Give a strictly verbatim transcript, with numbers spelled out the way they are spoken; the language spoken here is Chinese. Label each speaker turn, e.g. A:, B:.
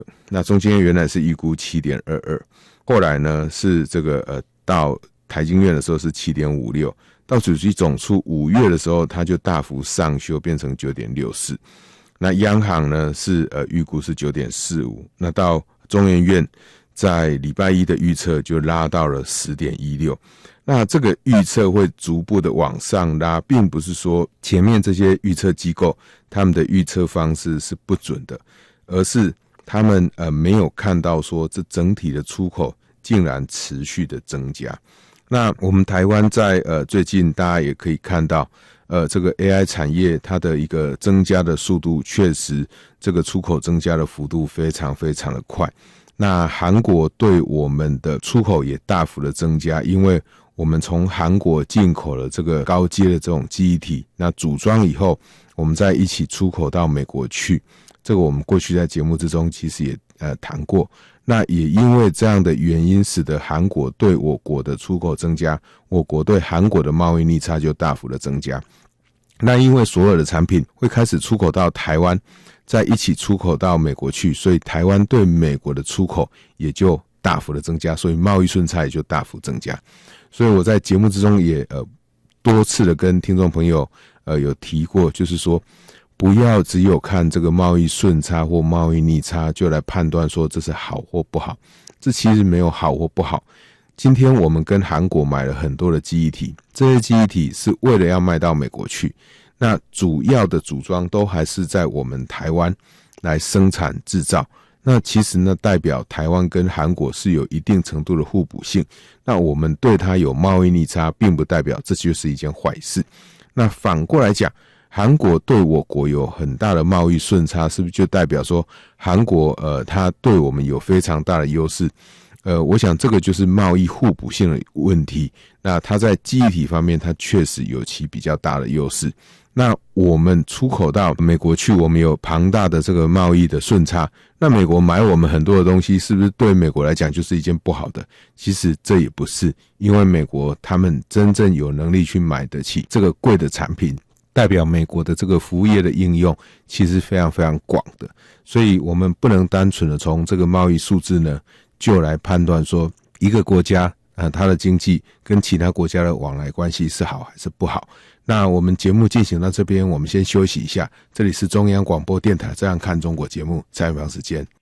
A: 那中经院原来是预估 七点二二， 后来呢是这个呃到台经院的时候是 七点五六， 到主计总处五月的时候它就大幅上修变成 九点六四， 那央行呢是呃预估是 九点四五， 那到中研院在礼拜一的预测就拉到了 十点一六， 那这个预测会逐步的往上拉，并不是说前面这些预测机构他们的预测方式是不准的，而是他们呃没有看到说这整体的出口竟然持续的增加。那我们台湾在呃最近大家也可以看到，呃这个 A I 产业它的一个增加的速度，确实这个出口增加的幅度非常非常的快。那韩国对我们的出口也大幅的增加，因为我们从韩国进口了这个高阶的这种记忆体，那组装以后我们再一起出口到美国去，这个我们过去在节目之中其实也呃谈过。那也因为这样的原因，使得韩国对我国的出口增加，我国对韩国的贸易逆差就大幅的增加。那因为所有的产品会开始出口到台湾，再一起出口到美国去，所以台湾对美国的出口也就大幅的增加，所以贸易顺差也就大幅增加。所以我在节目之中也呃多次的跟听众朋友呃有提过，就是说不要只有看这个贸易顺差或贸易逆差就来判断说这是好或不好，这其实没有好或不好。今天我们跟韩国买了很多的记忆体，这些记忆体是为了要卖到美国去，那主要的组装都还是在我们台湾来生产制造。那其实呢，代表台湾跟韩国是有一定程度的互补性，那我们对它有贸易逆差，并不代表这就是一件坏事。那反过来讲，韩国对我国有很大的贸易顺差，是不是就代表说韩国呃它对我们有非常大的优势？呃，我想这个就是贸易互补性的问题。那它在记忆体方面，它确实有其比较大的优势。那我们出口到美国去，我们有庞大的这个贸易的顺差，那美国买我们很多的东西，是不是对美国来讲就是一件不好的？其实这也不是，因为美国他们真正有能力去买得起这个贵的产品，代表美国的这个服务业的应用其实非常非常广的。所以我们不能单纯的从这个贸易数字呢就来判断说一个国家呃它的经济跟其他国家的往来关系是好还是不好。那我们节目进行到这边，我们先休息一下。这里是中央广播电台《这样看中国》节目，采访时间。